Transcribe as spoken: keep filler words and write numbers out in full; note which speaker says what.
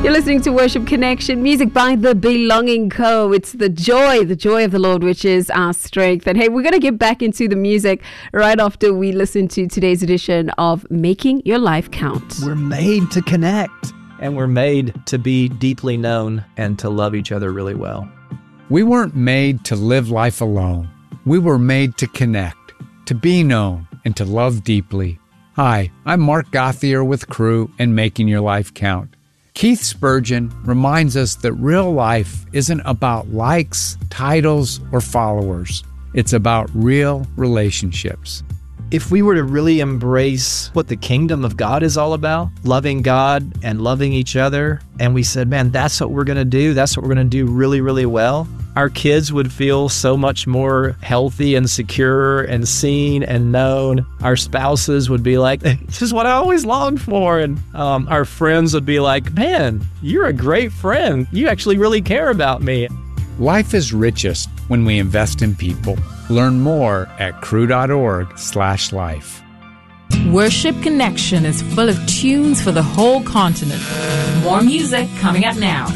Speaker 1: You're listening to Worship Connection, music by The Belonging Co. It's the joy, the joy of the Lord, which is our strength. And hey, we're going to get back into the music right after we listen to today's edition of Making Your Life Count.
Speaker 2: We're made to connect.
Speaker 3: And we're made to be deeply known and to love each other really well.
Speaker 4: We weren't made to live life alone. We were made to connect, to be known, and to love deeply. Hi, I'm Mark Gauthier with Crew and Making Your Life Count. Keith Spurgeon reminds us that real life isn't about likes, titles, or followers. It's about real relationships.
Speaker 3: If we were to really embrace what the kingdom of God is all about, loving God and loving each other, and we said, man, that's what we're going to do, that's what we're going to do really, really well, our kids would feel so much more healthy and secure and seen and known. Our spouses would be like, this is what I always longed for. And um, our friends would be like, man, you're a great friend. You actually really care about me.
Speaker 4: Life is richest when we invest in people. Learn more at crew.org slash life.
Speaker 5: Worship Connection is full of tunes for the whole continent. More music coming up now.